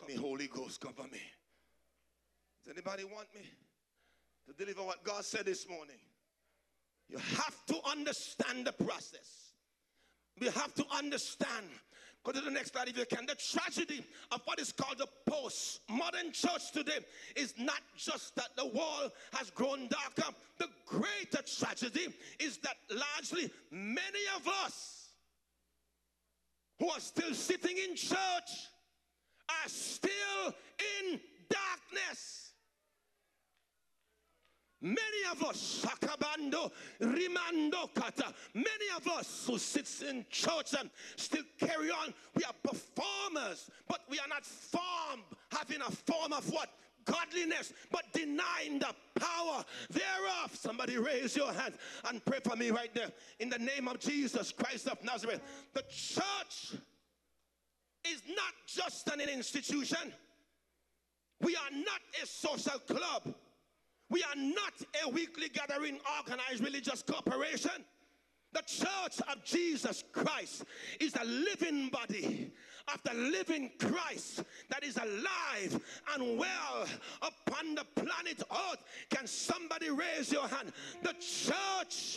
Me, Holy Ghost, cover me. Does anybody want me to deliver what God said this morning? You have to understand the process. We have to understand. Go to the next slide if you can. The tragedy of what is called the post-modern church today is not just that the world has grown darker. The greater tragedy is that largely many of us who are still sitting in church are still in darkness. Many of us, Sakabando, Rimando Kata, many of us who sits in church and still carry on, we are performers, but we are not formed, having a form of what? Godliness, but denying the power thereof. Somebody raise your hand and pray for me right there. In the name of Jesus Christ of Nazareth. The church is not just an institution. We are not a social club. We are not a weekly gathering organized religious corporation. The church of Jesus Christ is a living body of the living Christ that is alive and well upon the planet Earth. Can somebody raise your hand? The church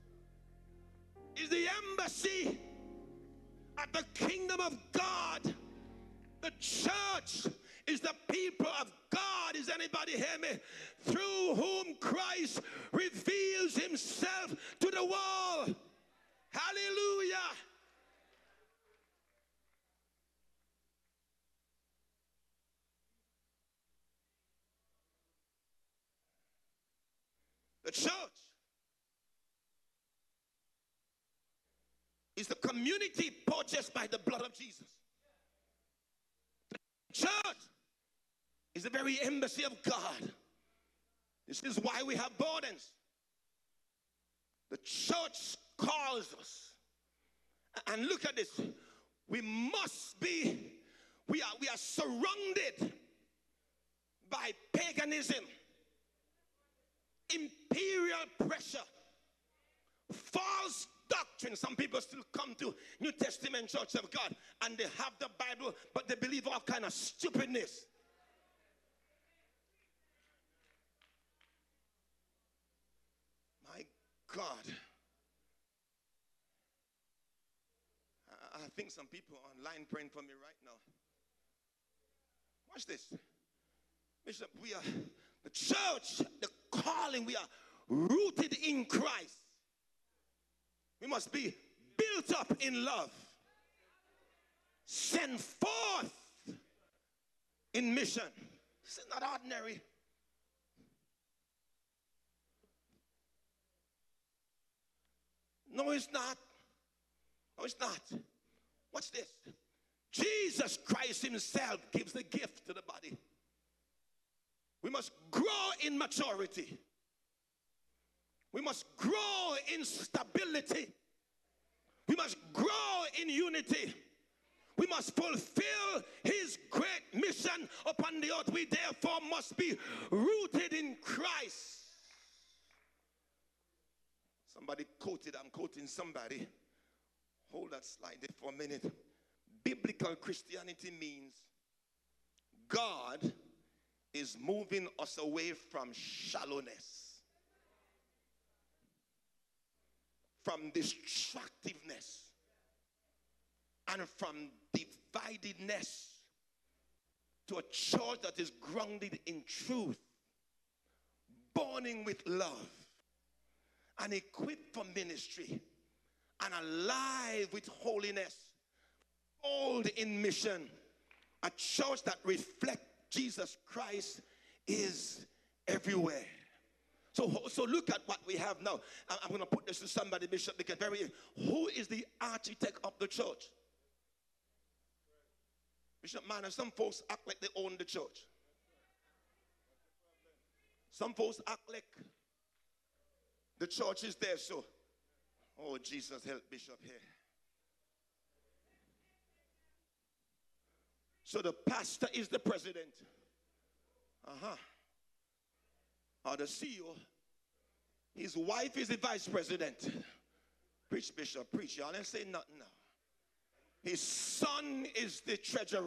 is the embassy of the kingdom of God. The church is the people of God. Is anybody hear me? Through whom Christ reveals himself to the world. Hallelujah. The church is the community purchased by the blood of Jesus. The church is the very embassy of God. This is why we have burdens. The church calls us. And look at this. We are surrounded by paganism, imperial pressure, false doctrine. Some people still come to New Testament Church of God and they have the Bible, but they believe all kind of stupidness. My God. I think some people are online praying for me right now. Watch this. Bishop, we are the church, the calling, we are rooted in Christ. We must be built up in love, sent forth in mission. This is not ordinary. No, it's not. No, it's not. Watch this. Jesus Christ himself gives the gift to the body. We must grow in maturity. We must grow in stability. We must grow in unity. We must fulfill his great mission upon the earth. We therefore must be rooted in Christ. Somebody quoted, I'm quoting somebody. Hold that slide there for a minute. Biblical Christianity means God is moving us away from shallowness, from distractiveness, and from dividedness to a church that is grounded in truth, burning with love, and equipped for ministry, and alive with holiness, old in mission. A church that reflects Jesus Christ is everywhere. So look at what we have now. I'm going to put this to somebody, Bishop, because who is the architect of the church? Bishop Manor, some folks act like they own the church. Some folks act like the church is there, so, oh, Jesus, help Bishop here. So the pastor is the president. Or the CEO. His wife is the vice president. Preach, Bishop, preach. Y'all ain't saying nothing now. His son is the treasurer.